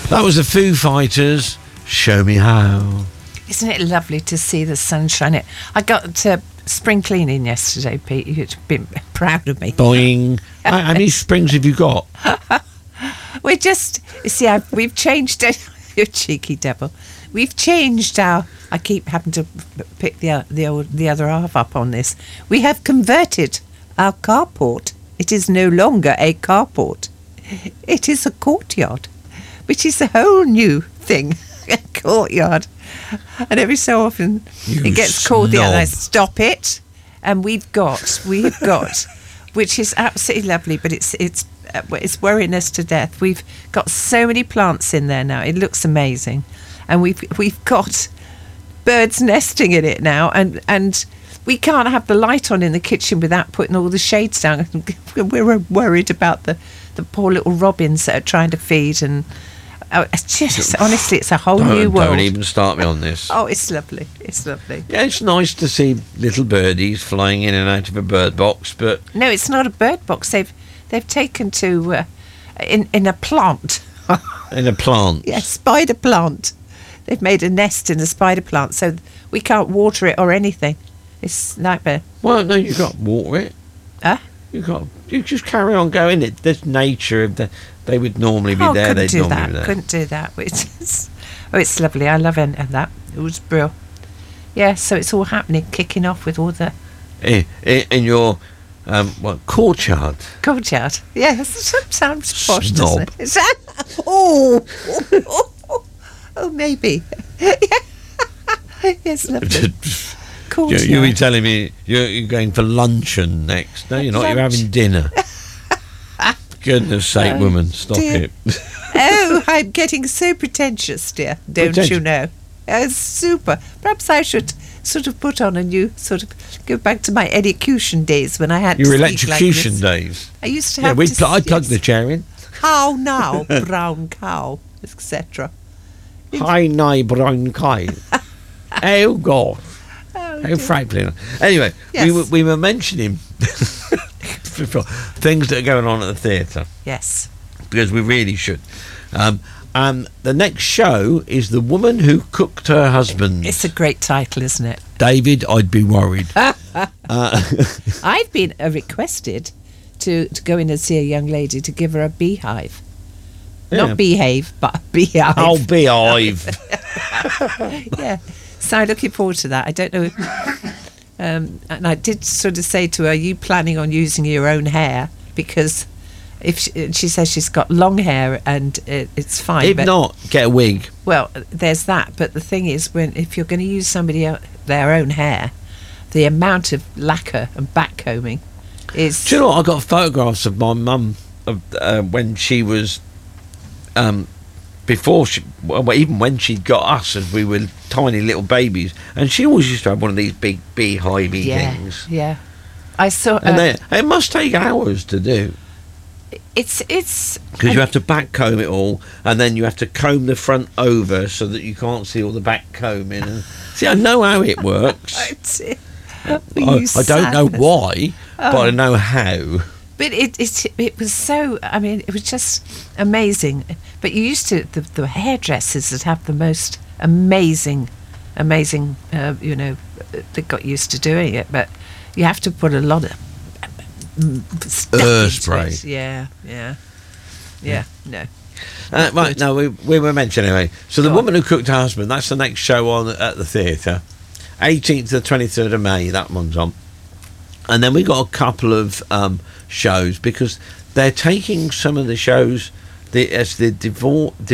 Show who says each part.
Speaker 1: That was the Foo Fighters. Show me how.
Speaker 2: Isn't it lovely to see the sunshine? I got spring cleaning yesterday, Pete. You'd been proud of me.
Speaker 1: Boing. How many springs have you got?
Speaker 2: We're just, you see, we've changed it. You cheeky devil. We've changed our. I keep having to pick the other half up on this. We have converted our carport. It is no longer a carport. It is a courtyard, which is a whole new thing. A courtyard. And every so often it gets called the other. Stop it. And we've got, which is absolutely lovely, but it's worrying us to death. We've got so many plants in there now. It looks amazing, and we've got birds nesting in it now, and we can't have the light on in the kitchen without putting all the shades down. We're worried about the poor little robins that are trying to feed, and it's just honestly, it's a whole new world.
Speaker 1: Don't even start me on this.
Speaker 2: Oh, it's lovely. It's lovely.
Speaker 1: Yeah, it's nice to see little birdies flying in and out of a bird box, but
Speaker 2: no, it's not a bird box. They've taken to in a plant.
Speaker 1: In a plant.
Speaker 2: Yes, spider plant. They've made a nest in the spider plant, so we can't water it or anything. It's nightmare.
Speaker 1: Well, no, you got to water it.
Speaker 2: Huh?
Speaker 1: You just carry on going. There's nature of they would normally be there. They'd normally be there.
Speaker 2: Couldn't do that. It's lovely. I love that. It was brilliant. Yeah, so it's all happening, kicking off with all the
Speaker 1: in your courtyard.
Speaker 2: Courtyard. Yeah, that sounds posh,
Speaker 1: Snob.
Speaker 2: doesn't it? Oh, maybe. Yes, lovely. Courtyard.
Speaker 1: You'll be telling me you're going for luncheon next. No, you're not. You're having dinner. Goodness sake, woman, stop it.
Speaker 2: Oh, I'm getting so pretentious, dear. Don't you know? Super. Perhaps I should sort of put on a new go back to my electrocution days when I had
Speaker 1: your
Speaker 2: to
Speaker 1: electrocution
Speaker 2: like
Speaker 1: days.
Speaker 2: I used to have.
Speaker 1: I plugged the chair in.
Speaker 2: How now, brown cow, etc.
Speaker 1: Hi, nay, brown cow. Oh God. How frightening. Anyway,
Speaker 2: yes.
Speaker 1: we were mentioning things that are going on at the theatre.
Speaker 2: Yes.
Speaker 1: Because we really should. And the next show is The Woman Who Cooked Her Husband.
Speaker 2: It's a great title, isn't it?
Speaker 1: David, I'd be worried.
Speaker 2: I've been requested to go in and see a young lady to give her a beehive.
Speaker 1: Yeah.
Speaker 2: Not behave, but a beehive.
Speaker 1: Oh, beehive.
Speaker 2: Yeah. So I'm looking forward to that. I don't know. And I did sort of say to her, are you planning on using your own hair? Because if she says she's got long hair and it's fine.
Speaker 1: If not, get a wig.
Speaker 2: Well, there's that. But the thing is, if you're going to use their own hair, the amount of lacquer and backcombing is...
Speaker 1: Do you know what? I got photographs of my mum when she was... even when she got us as we were tiny little babies, and she always used to have one of these big beehivey things.
Speaker 2: Yeah, I saw.
Speaker 1: And it must take hours to do.
Speaker 2: It's
Speaker 1: because you have to back comb it all, and then you have to comb the front over so that you can't see all the back combing. And see, I know how it works. I don't know why, but I know how.
Speaker 2: But it was so. I mean, it was just amazing. But you used to the hairdressers that have the most amazing. They got used to doing it, but you have to put a lot of stuff
Speaker 1: spray.
Speaker 2: Into it. Yeah. No.
Speaker 1: Right. No, we were mentioning anyway. So The Woman Who Cooked Her Husband. That's the next show on at the theatre. 18th to the 23rd of May. That one's on. And then we got a couple of shows because they're taking some of the shows as the